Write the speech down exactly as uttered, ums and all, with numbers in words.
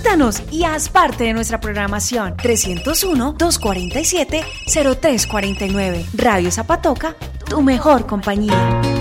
Visítanos y haz parte de nuestra programación. trescientos uno, doscientos cuarenta y siete, cero tres cuarenta y nueve. Radio Zapatoca, tu mejor compañía.